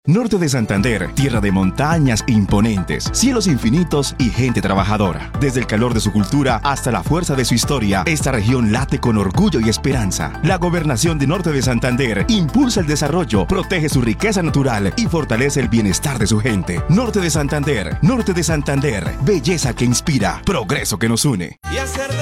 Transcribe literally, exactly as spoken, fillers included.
Norte de Santander, tierra de montañas imponentes, cielos infinitos y gente trabajadora. Desde el calor de su cultura hasta la fuerza de su historia, esta región late con orgullo y esperanza. La gobernación de Norte de Santander impulsa el desarrollo, protege su riqueza natural y fortalece el bienestar de su gente. Norte de Santander, Norte de Santander, belleza que inspira, progreso que nos une.